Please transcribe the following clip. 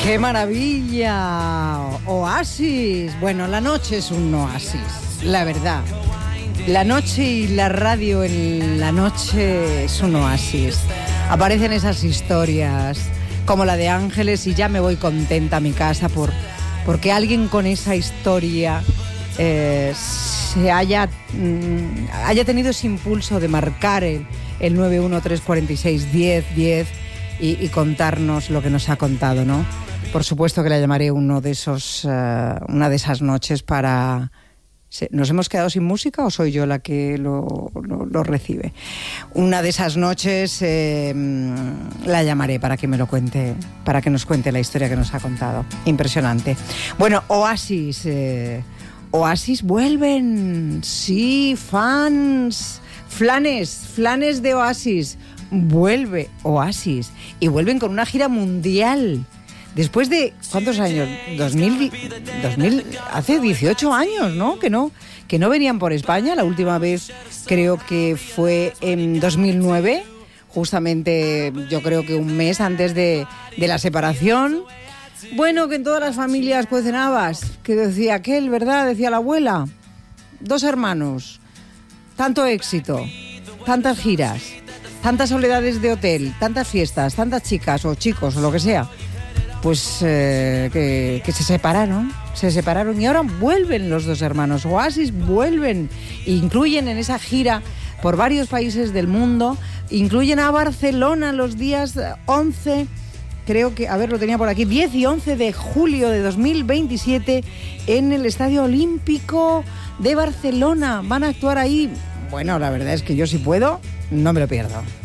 ¡Qué maravilla! Oasis. Bueno, la noche es un oasis, la verdad. La noche y la radio en la noche es un oasis. Aparecen esas historias como la de Ángeles y ya me voy contenta a mi casa porque alguien con esa historia se haya tenido ese impulso de marcar el 913461010 y contarnos lo que nos ha contado, ¿no? Por supuesto que la llamaré una de esas noches para... ¿Nos hemos quedado sin música o soy yo la que lo recibe? Una de esas noches la llamaré para que me lo cuente, para que nos cuente la historia que nos ha contado. Impresionante. Bueno, Oasis. Oasis vuelven. Sí, flanes de Oasis. Vuelve Oasis. Y vuelven con una gira mundial. Después de, ¿cuántos años? 2000, hace 18 años, ¿no? Que no venían por España. La última vez creo que fue en 2009, justamente yo creo que un mes antes de la separación. Bueno, que en todas las familias cuecen habas, que decía aquel, ¿verdad? Decía la abuela. 2 hermanos, tanto éxito, tantas giras, tantas soledades de hotel, tantas fiestas, tantas chicas o chicos o lo que sea. Pues que se separaron y ahora vuelven los 2 hermanos. Oasis vuelven, incluyen en esa gira por varios países del mundo, incluyen a Barcelona los días 11, creo que, a ver, lo tenía por aquí, 10 y 11 de julio de 2027 en el Estadio Olímpico de Barcelona. Van a actuar ahí. Bueno, la verdad es que yo si puedo, no me lo pierdo.